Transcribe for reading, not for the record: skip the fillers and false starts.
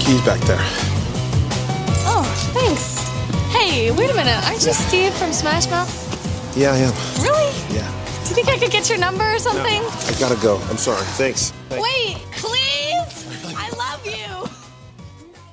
keys back there. Oh, thanks. Hey, wait a minute. Aren't you Steve from Smash Mouth? Yeah, I am. Really? Yeah. Do you think I could get your number or something? No, I gotta go. I'm sorry. Thanks. Wait!